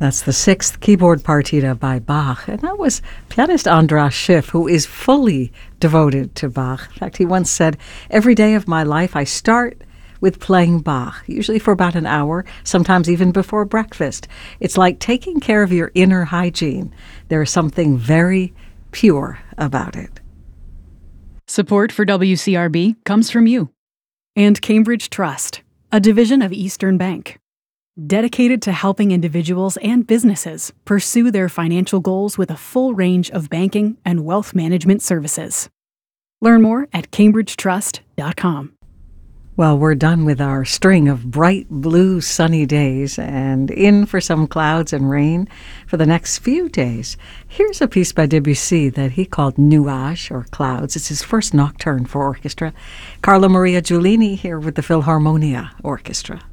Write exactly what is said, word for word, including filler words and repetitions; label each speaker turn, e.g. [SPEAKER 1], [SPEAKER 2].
[SPEAKER 1] That's the sixth keyboard partita by Bach, and that was pianist Andras Schiff, who is fully devoted to Bach. In fact, he once said, "Every day of my life I start with playing Bach, usually for about an hour, sometimes even before breakfast. It's like taking care of your inner hygiene. There is something very pure about it."
[SPEAKER 2] Support for W C R B comes from you and Cambridge Trust, a division of Eastern Bank, dedicated to helping individuals and businesses pursue their financial goals with a full range of banking and wealth management services. Learn more at cambridge trust dot com.
[SPEAKER 1] Well, we're done with our string of bright blue sunny days and in for some clouds and rain for the next few days. Here's a piece by Debussy that he called Nuages, or Clouds. It's his first nocturne for orchestra. Carlo Maria Giulini here with the Philharmonia Orchestra.